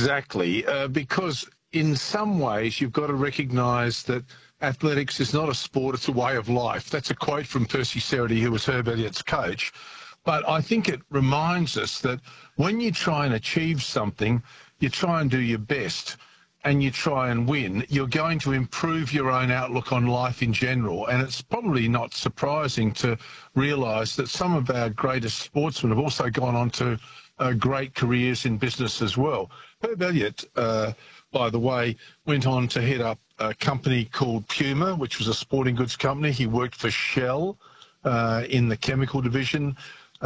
Exactly, because in some ways you've got to recognise that athletics is not a sport, it's a way of life. That's a quote from Percy Cerutty, who was Herb Elliott's coach. But I think it reminds us that when you try and achieve something, you try and do your best and you try and win, you're going to improve your own outlook on life in general. And it's probably not surprising to realise that some of our greatest sportsmen have also gone on to great careers in business as well. Herb Elliott, by the way, went on to head up a company called Puma, which was a sporting goods company. He worked for Shell in the chemical division.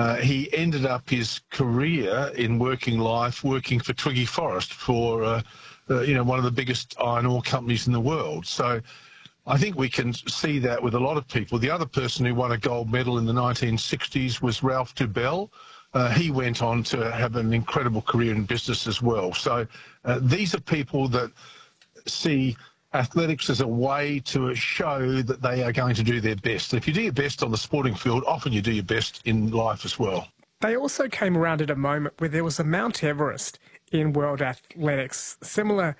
He ended up his career in working life working for Twiggy Forrest for, one of the biggest iron ore companies in the world. So I think we can see that with a lot of people. The other person who won a gold medal in the 1960s was Ralph Dubell. He went on to have an incredible career in business as well. So these are people that see athletics as a way to show that they are going to do their best. If you do your best on the sporting field, often you do your best in life as well. They also came around at a moment where there was a Mount Everest in world athletics, similar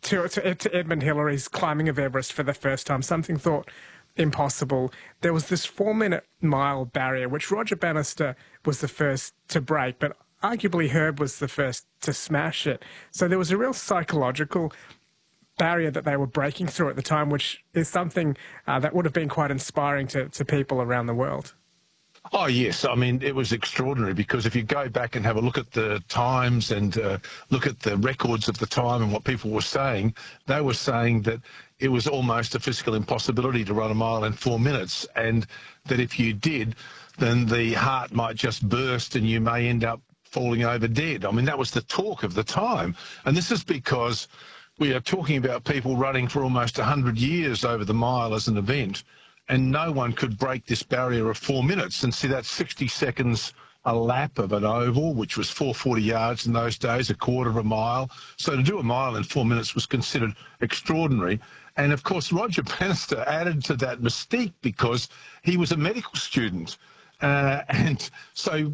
to Edmund Hillary's climbing of Everest for the first time, something thought impossible. There was this 4-minute mile barrier, which Roger Bannister was the first to break, but arguably Herb was the first to smash it. So there was a real psychological barrier that they were breaking through at the time, which is something that would have been quite inspiring to people around the world. Oh, yes. I mean, it was extraordinary because if you go back and have a look at the times and look at the records of the time and what people were saying, they were saying that it was almost a physical impossibility to run a mile in 4 minutes, and that if you did, then the heart might just burst and you may end up falling over dead. I mean, that was the talk of the time. And this is because we are talking about people running for almost 100 years over the mile as an event, and no one could break this barrier of 4 minutes. And see, that's 60 seconds a lap of an oval, which was 440 yards in those days, a quarter of a mile. So to do a mile in 4 minutes was considered extraordinary. And of course, Roger Bannister added to that mystique because he was a medical student. And so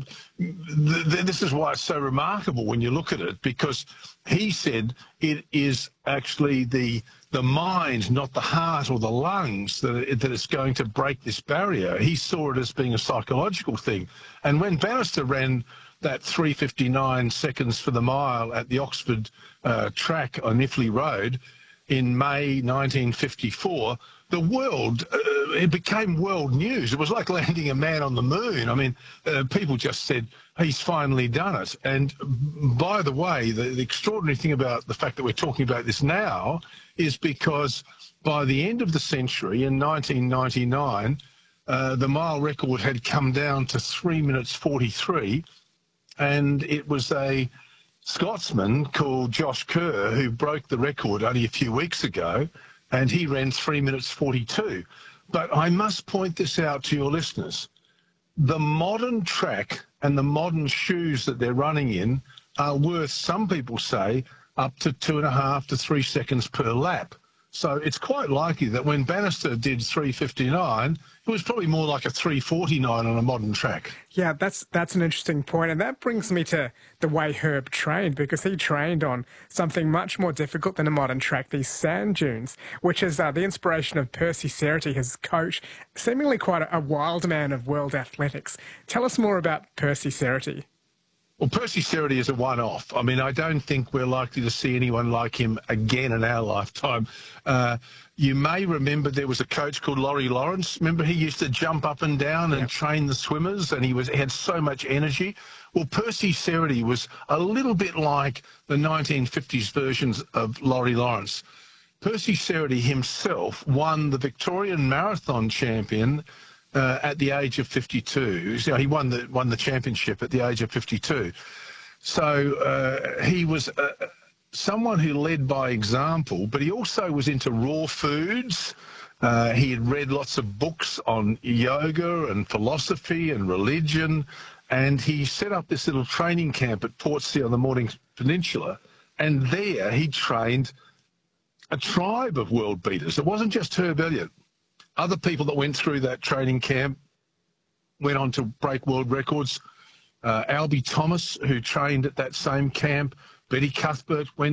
this is why it's so remarkable when you look at it, because he said it is actually the mind, not the heart or the lungs, that is going to break this barrier. He saw it as being a psychological thing. And when Bannister ran that 3:59 seconds for the mile at the Oxford track on Iffley Road in May 1954, the world, it became world news. It was like landing a man on the moon. I mean, people just said, he's finally done it. And by the way, the extraordinary thing about the fact that we're talking about this now is because by the end of the century, in 1999, the mile record had come down to 3 minutes 43, and it was a Scotsman called Josh Kerr who broke the record only a few weeks ago, and he ran 3 minutes 42. But I must point this out to your listeners. The modern track and the modern shoes that they're running in are worth, some people say, up to 2.5 to 3 seconds per lap. So it's quite likely that when Bannister did 3:59, it was probably more like a 3:49 on a modern track. Yeah, that's an interesting point. And that brings me to the way Herb trained, because he trained on something much more difficult than a modern track, these sand dunes, which is the inspiration of Percy Cerutty, his coach, seemingly quite a wild man of world athletics. Tell us more about Percy Cerutty. Well, Percy Cerutty is a one-off. I mean, I don't think we're likely to see anyone like him again in our lifetime. You may remember there was a coach called Laurie Lawrence. Remember, he used to jump up and down and train the swimmers, and he had so much energy. Well, Percy Cerutty was a little bit like the 1950s versions of Laurie Lawrence. Percy Cerutty himself won the Victorian Marathon champion at the age of 52. So he won the championship at the age of 52. So he was someone who led by example, but he also was into raw foods. He had read lots of books on yoga and philosophy and religion, and he set up this little training camp at Portsea on the Mornington Peninsula, and there he trained a tribe of world beaters. It wasn't just Herb Elliott. Other people that went through that training camp went on to break world records. Albie Thomas, who trained at that same camp, Betty Cuthbert went